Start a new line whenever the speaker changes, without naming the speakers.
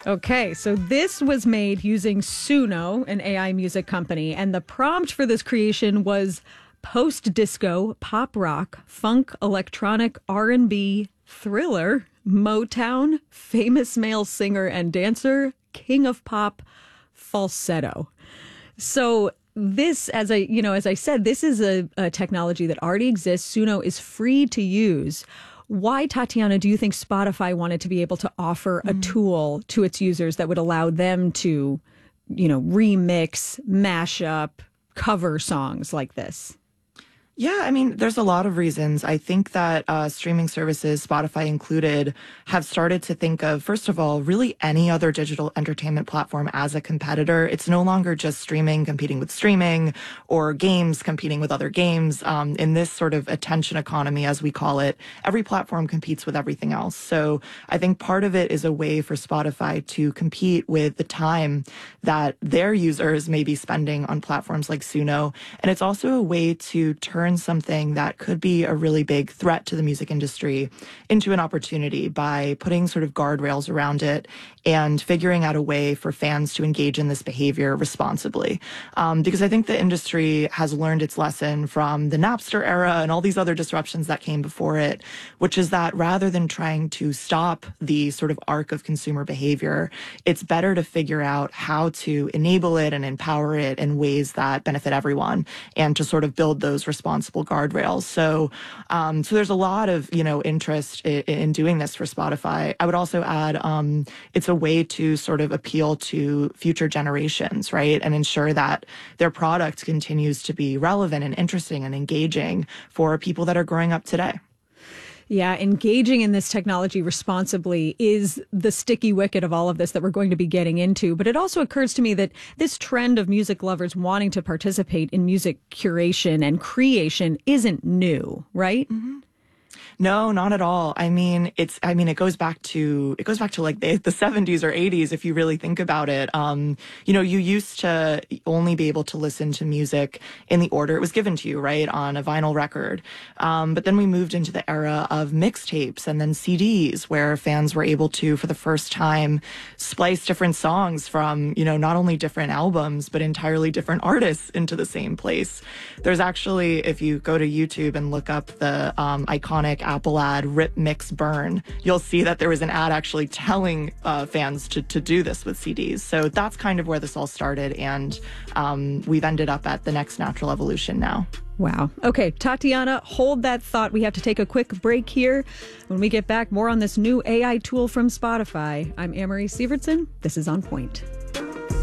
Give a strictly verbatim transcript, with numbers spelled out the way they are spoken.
Okay, so this was made using Suno, an A I music company, and the prompt for this creation was post-disco, pop rock, funk, electronic, R and B, thriller, Motown, famous male singer and dancer, king of pop, falsetto. So this, as I, you know, as I said, this is a, a technology that already exists. Suno is free to use. Why, Tatiana, do you think Spotify wanted to be able to offer a tool to its users that would allow them to, you know, remix, mash up, cover songs like this?
Yeah, I mean, there's a lot of reasons. I think that uh, streaming services, Spotify included, have started to think of, first of all, really any other digital entertainment platform as a competitor. It's no longer just streaming competing with streaming or games competing with other games. Um, in this sort of attention economy, as we call it, every platform competes with everything else. So I think part of it is a way for Spotify to compete with the time that their users may be spending on platforms like Suno. And it's also a way to turn something that could be a really big threat to the music industry into an opportunity by putting sort of guardrails around it and figuring out a way for fans to engage in this behavior responsibly. Um, because I think the industry has learned its lesson from the Napster era and all these other disruptions that came before it, which is that rather than trying to stop the sort of arc of consumer behavior, it's better to figure out how to enable it and empower it in ways that benefit everyone and to sort of build those responsible guardrails. So, um, so there's a lot of, you know, interest in, in doing this for Spotify. I would also add, um, it's a way to sort of appeal to future generations, right? And ensure that their product continues to be relevant and interesting and engaging for people that are growing up today.
Yeah, engaging in this technology responsibly is the sticky wicket of all of this that we're going to be getting into. But it also occurs to me that this trend of music lovers wanting to participate in music curation and creation isn't new, right?
Mm-hmm. No, not at all. I mean, it's, I mean, it goes back to, it goes back to like the, the seventies or eighties, if you really think about it. Um, you know, you used to only be able to listen to music in the order it was given to you, right, on a vinyl record. Um, but then we moved into the era of mixtapes and then C Ds, where fans were able to, for the first time, splice different songs from, you know, not only different albums, but entirely different artists into the same place. There's actually, if you go to YouTube and look up the um, iconic Apple ad, Rip, Mix, Burn, you'll see that there was an ad actually telling uh, fans to, to do this with C Ds. So that's kind of where this all started. And um, we've ended up at the next natural evolution now.
Wow. Okay, Tatiana, hold that thought. We have to take a quick break here. When we get back, more on this new A I tool from Spotify. I'm Amory Sievertson. This is On Point.